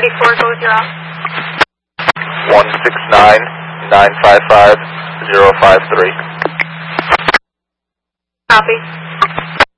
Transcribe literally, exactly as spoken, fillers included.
eighty-four, go with your op. one six nine, nine five five, zero five three. Copy.